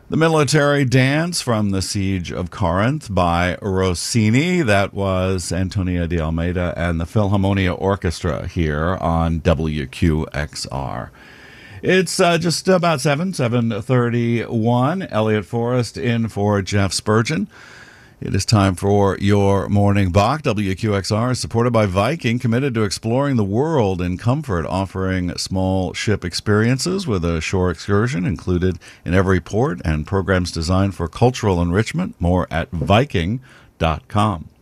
The military dance from the Siege of Corinth by Rossini. That was Antonia de Almeida and the Philharmonia Orchestra here on WQXR. It's just about 7:31. Elliot Forrest in for Jeff Spurgeon. It is time for your Morning Bach. WQXR is supported by Viking, committed to exploring the world in comfort, offering small ship experiences with a shore excursion included in every port and programs designed for cultural enrichment. More at Viking.com.